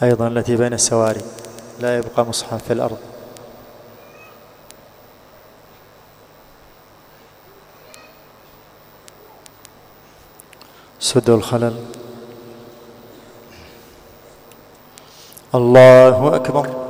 أيضا التي بين السواري، لا يبقى مصحف في الأرض. سدوا الخلل. الله أكبر.